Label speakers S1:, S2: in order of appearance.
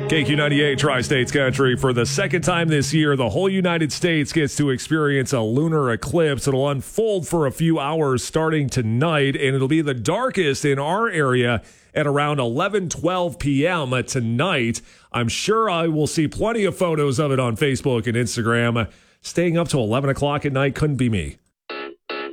S1: KQ98 Tri-States Country. For the second time this year, the whole United States gets to experience a lunar eclipse. It'll unfold for a few hours starting tonight, and it'll be the darkest in our area at around 11:12 p.m. tonight. I'm sure I will see plenty of photos of it on Facebook and Instagram. Staying up till 11 o'clock at night couldn't be me.